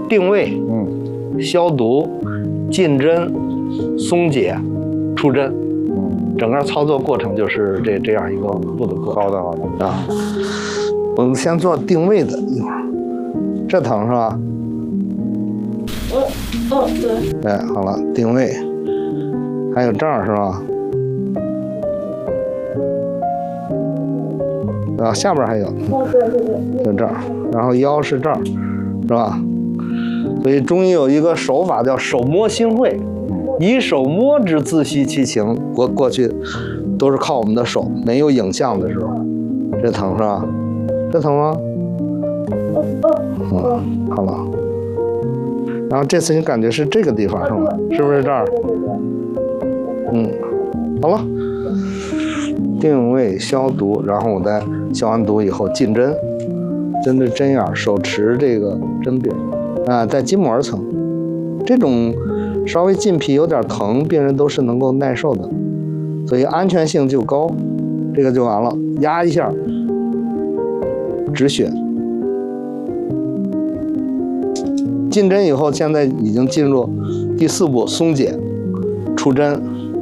定位、消毒、进针、松解、出针，整个操作过程就是这样一个步的过程。 好的啊，我们先做定位的，一会儿，这疼是吧？对。哎，好了，定位，还有这儿是吧？啊，下边还有，就这儿，然后腰是这儿，是吧？所以中医有一个手法叫手摸心会，以手摸之自悉其情。过去都是靠我们的手，没有影像的时候，这疼是吧？这疼吗？好了。然后这次你感觉是这个地方是吗？是不是这儿？好了。定位消毒，然后我再消完毒以后进针，针对针眼，手持这个针柄啊，在筋膜层，这种稍微进皮有点疼，病人都是能够耐受的，所以安全性就高。这个就完了，压一下止血。进针以后，现在已经进入第4步松解，出针。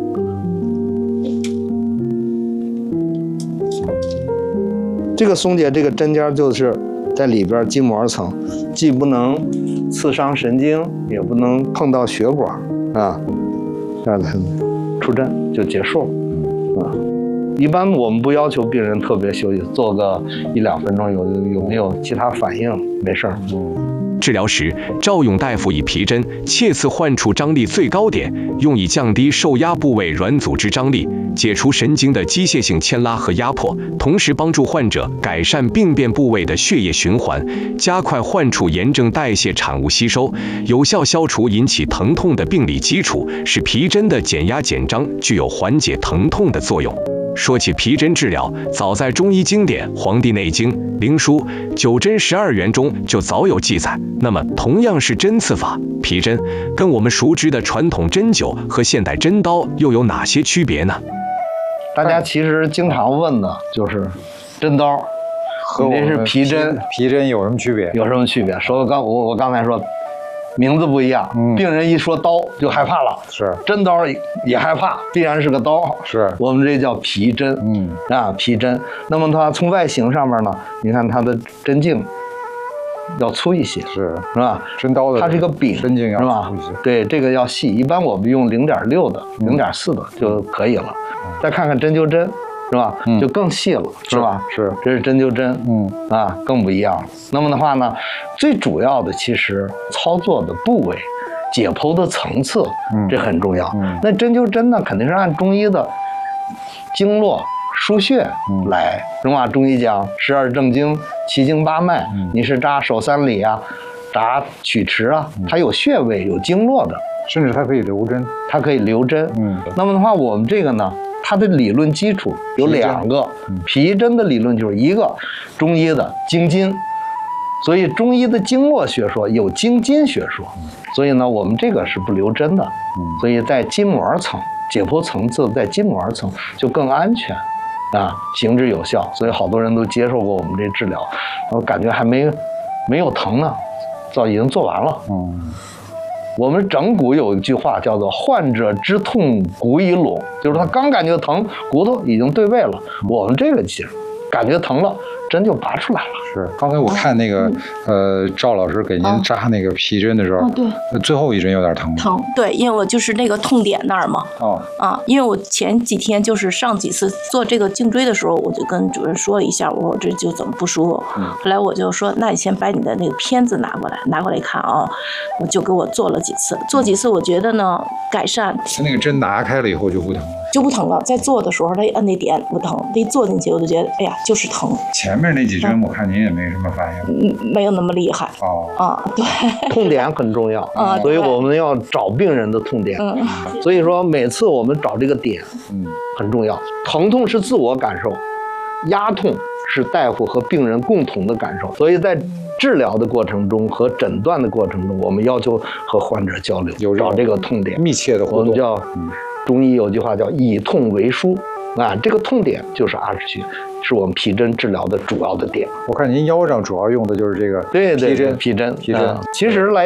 这个松解这个针尖就是在里边筋膜层，既不能刺伤神经，也不能碰到血管啊，这样子出针就结束了啊。一般我们不要求病人特别休息，做个1、2分钟，有没有其他反应？没事儿。 治疗时，赵勇大夫以皮针切刺患处张力最高点，用以降低受压部位软组织张力，解除神经的机械性牵拉和压迫，同时帮助患者改善病变部位的血液循环，加快患处炎症代谢产物吸收，有效消除引起疼痛的病理基础，使皮针的减压减张具有缓解疼痛的作用。说起皮针治疗，早在中医经典《黄帝内经·灵枢·九针12元》中就早有记载。那么，同样是针刺法，皮针跟我们熟知的传统针灸和现代针刀又有哪些区别呢？ 大家其实经常问的就是针刀和我们这是皮针有什么区别？ 有什么区别？说我刚才说。名字不一样，病人一说刀就害怕了， 是针刀也害怕，必然是个刀， 是我们这叫皮针，皮针。那么它从外形上面呢，你看它的针径要粗一些，是吧？ 针刀的它是一个柄， 针径要是吧？对，这个要细，一般我们用0.6的、0.4的就可以了。再看看针灸针。是吧？就更细了，是吧？ 是， 这是针灸针，更不一样了。那么的话呢，最主要的其实操作的部位、解剖的层次，这很重要。那针灸针呢，肯定是按中医的经络、腧穴来，是吧？中医讲12正经、7经8脉，你是扎手3里啊，扎曲池啊，它有穴位、有经络的， 甚至它可以留针， 它可以留针。那么的话，我们这个呢？它的理论基础有2个，皮针的理论就是一个中医的经筋，所以中医的经络学说有经筋学说，所以呢，我们这个是不留针的，所以在筋膜层解剖层次在筋膜层就更安全啊，行之有效，所以好多人都接受过我们这治疗，我感觉还没有疼呢，早已经做完了。我们整骨有一句话叫做"患者之痛骨已拢"，就是他刚感觉疼，骨头已经对位了。我们这个其实感觉疼了，针就拔出来了。 是，刚才我看那个赵老师给您扎那个皮针的时候， 对， 最后一针有点疼吗？ 疼，对，因为我就是那个痛点那儿嘛。因为我前几天就是上几次做这个颈椎的时候，我就跟主任说了一下，我说这就怎么不舒服。后来我就说，那你先把你的那个片子拿过来看啊，我就给我做了几次，我觉得呢改善。 他那个针拿开了以后就不疼了。 就不疼了，在做的时候，他一摁那点不疼，他一坐进去，我就觉得，哎呀，就是疼。 前面那几针我看您也没什么反应， 没有那么厉害。对， 痛点很重要所以我们要找病人的痛点。所以说每次我们找这个点，很重要。疼痛是自我感受，压痛是大夫和病人共同的感受。所以在治疗的过程中和诊断的过程中，我们要求和患者交流，找这个痛点， 密切的互动。 我们叫中医有句话叫以痛为枢这个痛点就是阿是穴，是我们皮针治疗的主要的点。 我看您腰上主要用的就是这个对皮针。其实来